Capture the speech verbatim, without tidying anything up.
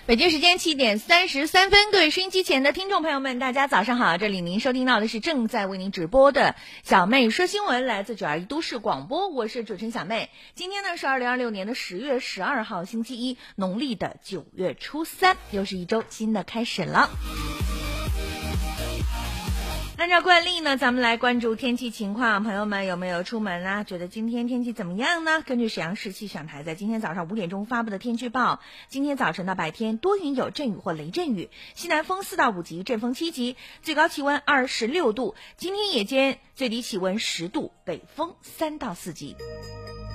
北京时间七点三十三分，各位收音机前的听众朋友们，大家早上好！这里您收听到的是正在为您直播的小妹说新闻，来自九二一都市广播，我是主持人小妹。今天呢是二零二六年的十月十二号，星期一，农历的九月初三，又是一周新的开始了。按照惯例呢，咱们来关注天气情况。朋友们有没有出门啊？觉得今天天气怎么样呢？根据沈阳市气象台在今天早上五点钟发布的天气预报，今天早晨到白天多云有阵雨或雷阵雨，西南风四到五级，阵风七级，最高气温二十六度。今天夜间最低气温十度，北风三到四级。